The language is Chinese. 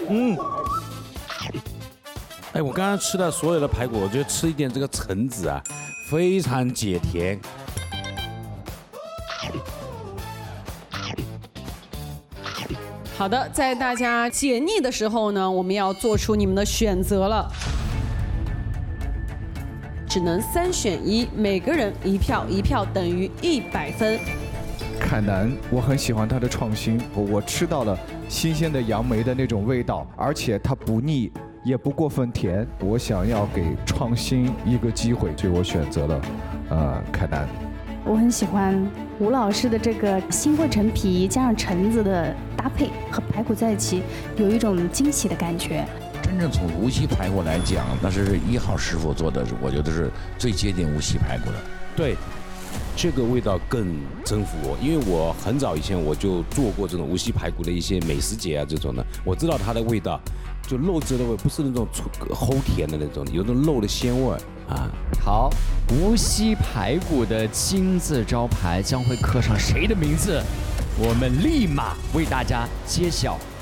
哎，我刚刚吃的所有的排骨，我觉得吃一点这个橙子啊，非常解甜。 好的，在大家解腻的时候呢，我们要做出你们的选择了，只能3选1，每个人1票，1票等于100分。 凯南，我很喜欢它的创新，我吃到了新鲜的杨梅的那种味道，而且它不腻，也不过分甜。我想要给创新一个机会，所以我选择了凯南。 我很喜欢吴老师的这个新桂陈皮加上橙子的搭配，和排骨在一起有一种惊喜的感觉。 真正从无锡排骨来讲，那是1号师傅做的，我觉得是最接近无锡排骨的。 对，这个味道更征服我，因为我很早以前我就做过这种无锡排骨的一些美食节啊，这种的，我知道它的味道，就肉质的味，不是那种齁甜的那种，有那种肉的鲜味啊。 好，无锡排骨的金字招牌将会刻上谁的名字？我们立马为大家揭晓